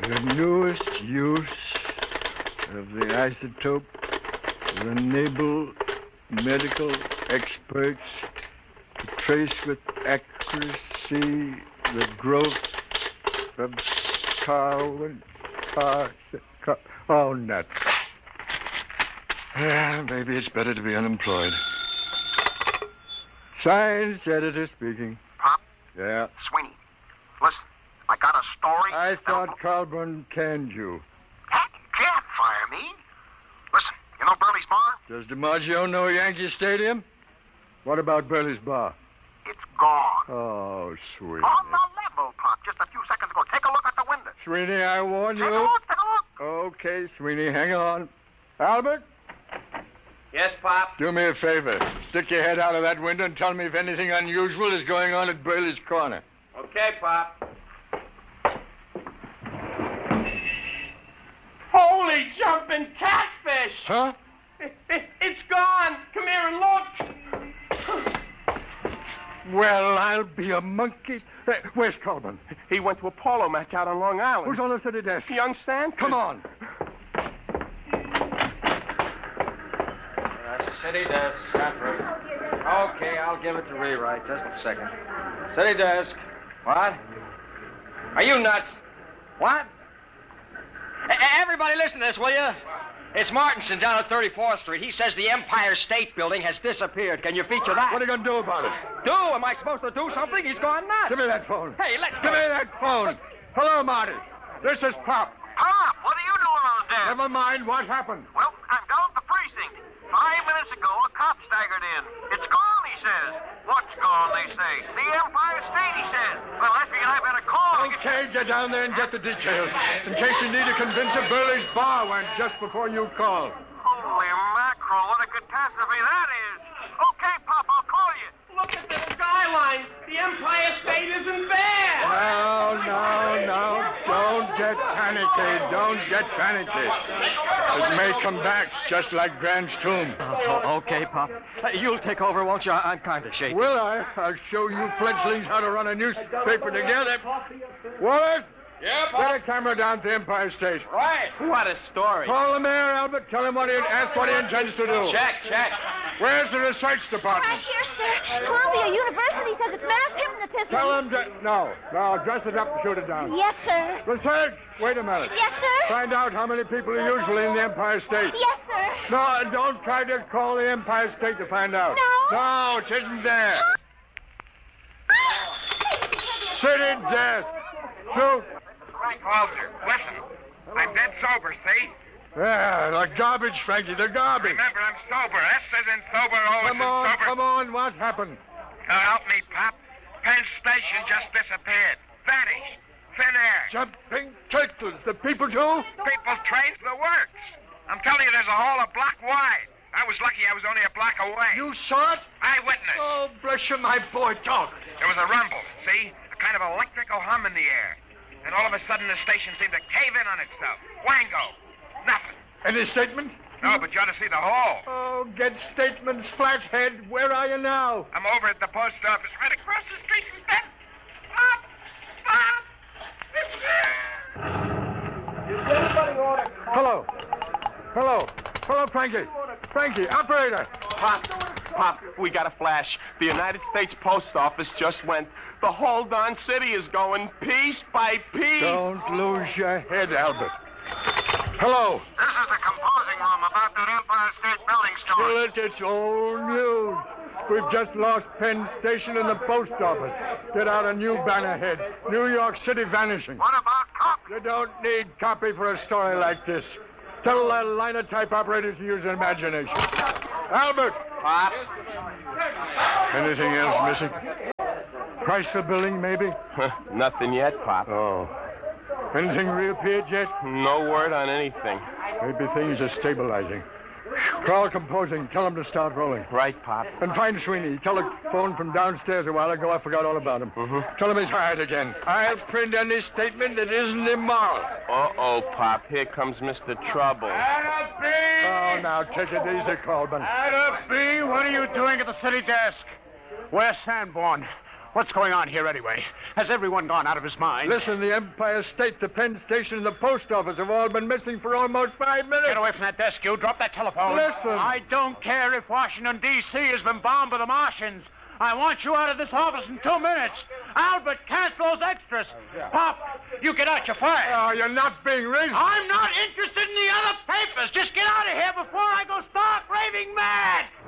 The newest use of the isotope will enable medical experts to trace with accuracy the growth of oh, nuts. Yeah, maybe it's better to be unemployed. Science editor speaking. Pop? Yeah. Sweeney, listen, I got a story. I thought Colburn canned you. Heck, you can't fire me. Listen, you know Burley's Bar? Does DiMaggio know Yankee Stadium? What about Burley's Bar? It's gone. Oh, Sweeney. On the level, Pop, just a few seconds ago. Take a look at the window. Sweeney, I warn you. Take a look. Okay, Sweeney, hang on. Albert? Yes, Pop? Do me a favor. Stick your head out of that window and tell me if anything unusual is going on at Burley's Corner. Okay, Pop. Holy jumping catfish! Huh? It's gone. Come here and look. Well, I'll be a monkey. Hey, where's Colburn? He went to a polo match out on Long Island. Who's on the city desk? Young Stan? Come on. That's the city desk. Okay, I'll give it to rewrite. Just a second. City desk. What? Are you nuts? What? Everybody listen to this, will you? It's Martinson down at 34th Street. He says the Empire State Building has disappeared. Can you feature that? What are you going to do about it? Do? Am I supposed to do something? He's gone nuts. Give me that phone. Hey, let's Give me that phone. Hello, Marty. This is Pop. Pop, what are you doing on the desk? Never mind what happened. Well, I'm down at the precinct. 5 minutes ago, a cop staggered in. It's gone, he says. What's gone, they say? The Empire State, he says. Well, I figured I better call. Okay, get down there and get the details. In case you need to convince her Burley's Bar went just before you call. Holy mackerel, what a catastrophe that is. Okay, Pop, I'll call you. Look at the skyline. The Empire State isn't there. No. Don't get panicky. Don't get panicky. It may come back, just like Grant's tomb. Okay, Pop. You'll take over, won't you? I'm kind of shaky. Will I? I'll show you fledglings how to run a newspaper together. Wallace? Yeah, Get a camera down to Empire State. Right. What a story. Call the mayor, Albert. Tell him ask what he intends to do. Check. Where's the research department? Right here, sir. Columbia University says it's mass hypnotism. Tell him to... No, dress it up and shoot it down. Yes, sir. Research! Wait a minute. Yes, sir. Find out how many people are usually in the Empire State. Yes, sir. No, don't try to call the Empire State to find out. No? No, it isn't there. City desk. Shoot. Right, Walter, listen. I'm dead sober, see? Yeah, the garbage, Frankie, the garbage. Remember, I'm sober. S is in sober, O is in sober. Come on, what happened? Now, help me, Pop. Penn Station just disappeared. Vanished. Thin air. Jumping turtles, the people too? People trained the works. I'm telling you, there's a hole a block wide. I was lucky I was only a block away. You saw it? Eyewitness. Oh, bless you, my boy, talk. There was a rumble, see? A kind of electrical hum in the air. And all of a sudden, the station seemed to cave in on itself. Wango. Nothing. Any statement? No, but you ought to see the hole. Oh, get statements, flathead. Where are you now? I'm over at the post office, right across the street from Ben. Pop! Hello, Frankie. Frankie, operator. Pop, we got a flash. The United States Post Office just went. The whole darn city is going piece by piece. Don't lose your head, Albert. Hello. This is the composing room about that Empire State Building story. Well, it's old news. We've just lost Penn Station and the post office. Get out a new banner head. New York City vanishing. What about copy? You don't need copy for a story like this. Tell the linotype operators to use their imagination. Albert! Pop? Anything else missing? Chrysler Building, maybe? Nothing yet, Pop. Oh. Anything reappeared yet? No word on anything. Maybe things are stabilizing. Call composing. Tell them to start rolling. Right, Pop. And find Sweeney. Telephoned from downstairs a while ago. I forgot all about him. Mm-hmm. Tell him he's hired again. I'll print any statement that isn't immoral. Uh-oh, Pop. Here comes Mr. Trouble. Oh, now take it easy, Colburn. Adam B., what are you doing at the city desk? Where's Sanborn? What's going on here anyway? Has everyone gone out of his mind? Listen, the Empire State, the Penn Station, and the post office have all been missing for almost 5 minutes. Get away from that desk, you. Drop that telephone. Listen. I don't care if Washington, D.C. has been bombed by the Martians. I want you out of this office in 2 minutes. Albert, cash those extras. Pop, you get out. You're fired. Oh, you're not being reasonable. I'm not interested in the other papers. Just get out of here before I go stark raving mad.